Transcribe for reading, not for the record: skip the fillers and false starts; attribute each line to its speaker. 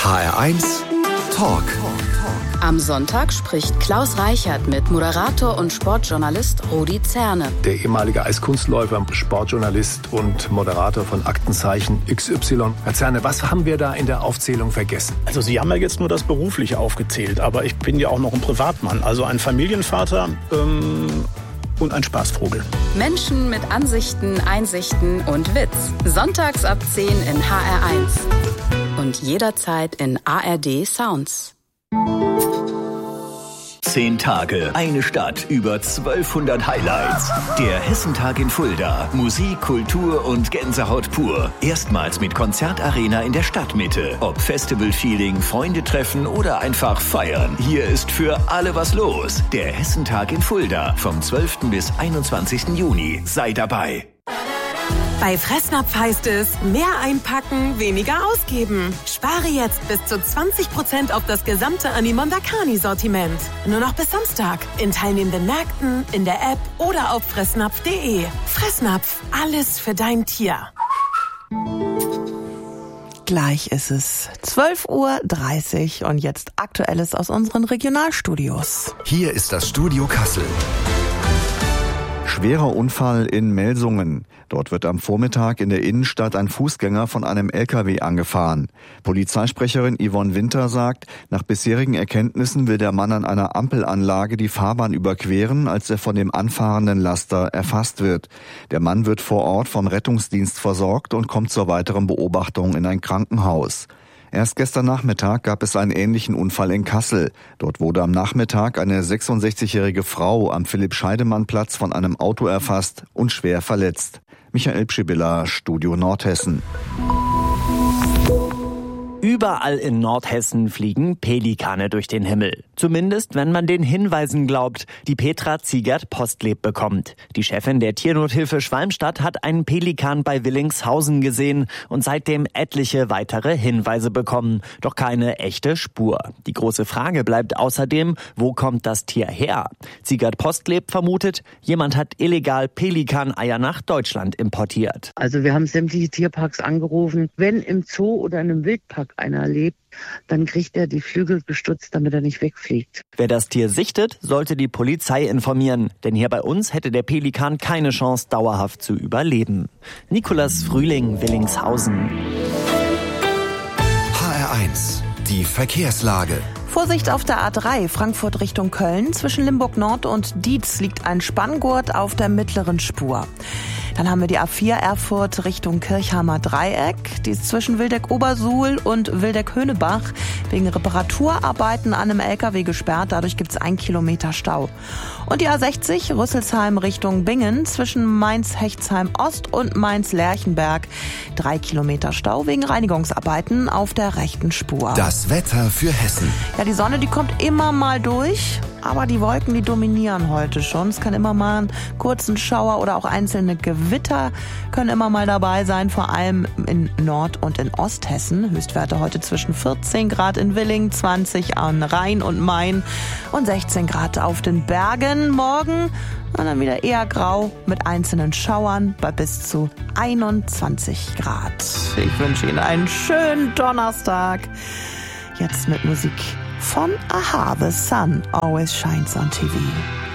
Speaker 1: HR1 Talk.
Speaker 2: Am Sonntag spricht Klaus Reichert mit Moderator und Sportjournalist Rudi Zerne.
Speaker 3: Der ehemalige Eiskunstläufer, Sportjournalist und Moderator von Aktenzeichen XY. Herr Zerne, was haben wir da in der Aufzählung vergessen?
Speaker 4: Also Sie haben ja jetzt nur das Berufliche aufgezählt, aber ich bin ja auch noch ein Privatmann, also ein Familienvater und ein Spaßvogel.
Speaker 2: Menschen mit Ansichten, Einsichten und Witz. Sonntags ab 10 in HR1. Und jederzeit in ARD Sounds.
Speaker 5: 10 Tage, eine Stadt, über 1200 Highlights. Der Hessentag in Fulda. Musik, Kultur und Gänsehaut pur. Erstmals mit Konzertarena in der Stadtmitte. Ob Festival-Feeling, Freunde treffen oder einfach feiern. Hier ist für alle was los. Der Hessentag in Fulda. Vom 12. bis 21. Juni. Sei dabei.
Speaker 6: Bei Fressnapf heißt es, mehr einpacken, weniger ausgeben. Spare jetzt bis zu 20% auf das gesamte Animondakani-Sortiment. Nur noch bis Samstag. In teilnehmenden Märkten, in der App oder auf fressnapf.de. Fressnapf, alles für dein Tier.
Speaker 7: Gleich ist es 12:30 Uhr und jetzt Aktuelles aus unseren Regionalstudios.
Speaker 1: Hier ist das Studio Kassel.
Speaker 8: Schwerer Unfall in Melsungen. Dort wird am Vormittag in der Innenstadt ein Fußgänger von einem LKW angefahren. Polizeisprecherin Yvonne Winter sagt, nach bisherigen Erkenntnissen will der Mann an einer Ampelanlage die Fahrbahn überqueren, als er von dem anfahrenden Laster erfasst wird. Der Mann wird vor Ort vom Rettungsdienst versorgt und kommt zur weiteren Beobachtung in ein Krankenhaus. Erst gestern Nachmittag gab es einen ähnlichen Unfall in Kassel. Dort wurde am Nachmittag eine 66-jährige Frau am Philipp-Scheidemann-Platz von einem Auto erfasst und schwer verletzt. Michael Pschibilla, Studio Nordhessen.
Speaker 9: Überall in Nordhessen fliegen Pelikane durch den Himmel. Zumindest, wenn man den Hinweisen glaubt, die Petra Ziegert-Postleb bekommt. Die Chefin der Tiernothilfe Schwalmstadt hat einen Pelikan bei Willingshausen gesehen und seitdem etliche weitere Hinweise bekommen. Doch keine echte Spur. Die große Frage bleibt außerdem, wo kommt das Tier her? Ziegert-Postleb vermutet, jemand hat illegal Pelikaneier nach Deutschland importiert.
Speaker 10: Also wir haben sämtliche Tierparks angerufen. Wenn im Zoo oder in einem Wildpark einer lebt, dann kriegt er die Flügel gestutzt, damit er nicht wegfliegt.
Speaker 9: Wer das Tier sichtet, sollte die Polizei informieren. Denn hier bei uns hätte der Pelikan keine Chance, dauerhaft zu überleben. Nikolas Frühling, Willingshausen.
Speaker 1: HR1, die Verkehrslage.
Speaker 7: Vorsicht auf der A3 Frankfurt Richtung Köln. Zwischen Limburg Nord und Dietz liegt ein Spanngurt auf der mittleren Spur. Dann haben wir die A4 Erfurt Richtung Kirchheimer Dreieck. Die ist zwischen Wildeck-Obersuhl und Wildeck-Höhnebach wegen Reparaturarbeiten an einem LKW gesperrt. Dadurch gibt es 1 Kilometer Stau. Und die A60 Rüsselsheim Richtung Bingen zwischen Mainz-Hechtsheim Ost und Mainz-Lerchenberg. 3 Kilometer Stau wegen Reinigungsarbeiten auf der rechten Spur.
Speaker 1: Das Wetter für Hessen.
Speaker 7: Ja, die Sonne, die kommt immer mal durch. Aber die Wolken, die dominieren heute schon. Es kann immer mal einen kurzen Schauer oder auch einzelne Gewitter können immer mal dabei sein, vor allem in Nord- und in Osthessen. Höchstwerte heute zwischen 14 Grad in Willingen, 20 an Rhein und Main und 16 Grad auf den Bergen. Morgen und dann wieder eher grau mit einzelnen Schauern bei bis zu 21 Grad. Ich wünsche Ihnen einen schönen Donnerstag. Jetzt mit Musik von Aha, The Sun Always Shines on TV.